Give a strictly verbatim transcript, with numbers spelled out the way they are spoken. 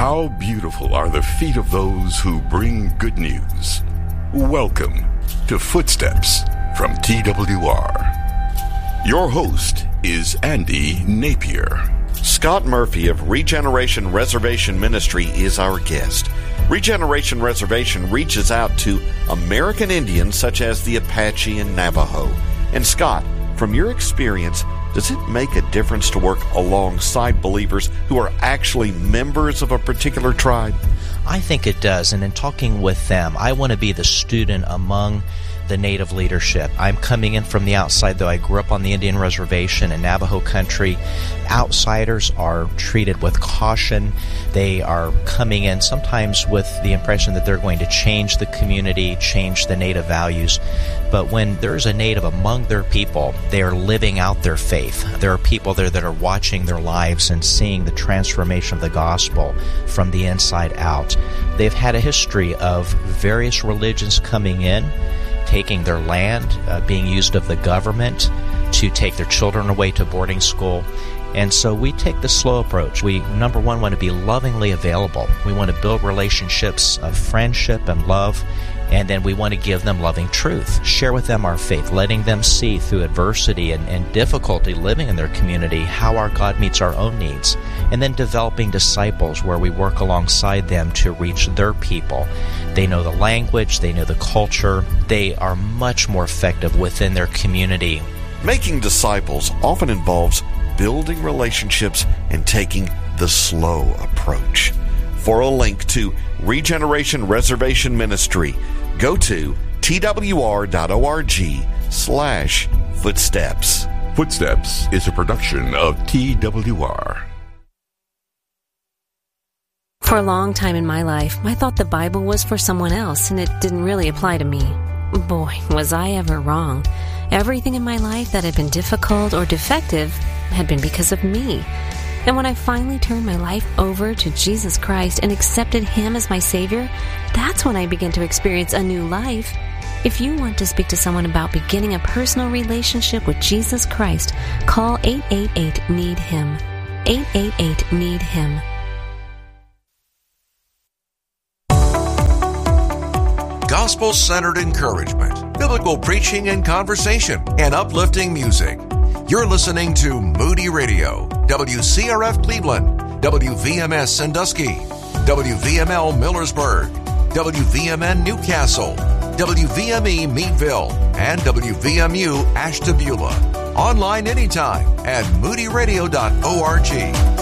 How beautiful are the feet of those who bring good news. Welcome to Footsteps from T W R. Your host is Andy Napier. Scott Murphy of Regeneration Reservation Ministry is our guest. Regeneration Reservation reaches out to American Indians such as the Apache and Navajo. And Scott, from your experience, does it make a difference to work alongside believers who are actually members of a particular tribe? I think it does, and in talking with them, I want to be the student among the Native leadership. I'm coming in from the outside, though I grew up on the Indian reservation in Navajo country. Outsiders are treated with caution. They are coming in sometimes with the impression that they're going to change the community, change the Native values. But when there's a Native among their people, they are living out their faith. There are people there that are watching their lives and seeing the transformation of the gospel from the inside out. They've had a history of various religions coming in, taking their land, uh, being used of the government to take their children away to boarding school. And so we take the slow approach. We, number one, want to be lovingly available. We want to build relationships of friendship and love, and then we want to give them loving truth. Share with them our faith, letting them see through adversity and, and difficulty living in their community how our God meets our own needs. And then developing disciples where we work alongside them to reach their people. They know the language, they know the culture, they are much more effective within their community. Making disciples often involves building relationships and taking the slow approach. For a link to Regeneration Reservation Ministry, go to twr.org slash footsteps. Footsteps is a production of T W R. For a long time in my life, I thought the Bible was for someone else and it didn't really apply to me. Boy, was I ever wrong. Everything in my life that had been difficult or defective had been because of me. And when I finally turned my life over to Jesus Christ and accepted Him as my Savior, that's when I began to experience a new life. If you want to speak to someone about beginning a personal relationship with Jesus Christ, call eight eight eight, need him. eight eight eight, need him. Gospel-centered encouragement, biblical preaching and conversation, and uplifting music. You're listening to Moody Radio, W C R F Cleveland, W V M S Sandusky, W V M L Millersburg, W V M N Newcastle, W V M E Meadville, and W V M U Ashtabula. Online anytime at moody radio dot org.